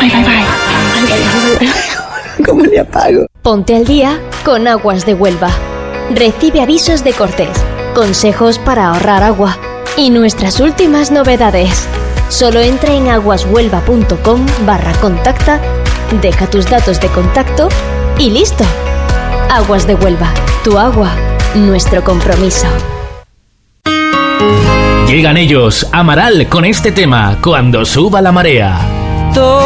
¿Cómo le apago? Ponte al día con Aguas de Huelva. Recibe avisos de cortes, consejos para ahorrar agua y nuestras últimas novedades. Solo entra en aguashuelva.com/contacta, deja tus datos de contacto y listo. Aguas de Huelva, tu agua, nuestro compromiso. Llegan ellos, Amaral, con este tema, Cuando suba la marea.